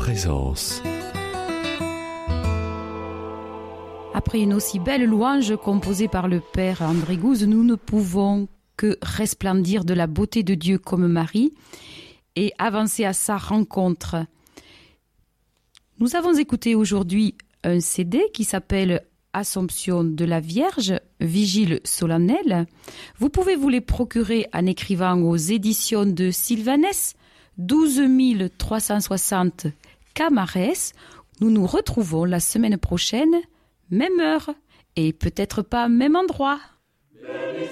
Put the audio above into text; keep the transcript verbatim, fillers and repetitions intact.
présence. Après une aussi belle louange composée par le père André Gouze, nous ne pouvons que resplendir de la beauté de Dieu comme Marie et avancer à sa rencontre. Nous avons écouté aujourd'hui un C D qui s'appelle Assomption de la Vierge, Vigile solennelle. Vous pouvez vous les procurer en écrivant aux éditions de Sylvanès, douze mille trois cent soixante Camarès. Nous nous retrouvons la semaine prochaine, même heure, et peut-être pas même endroit.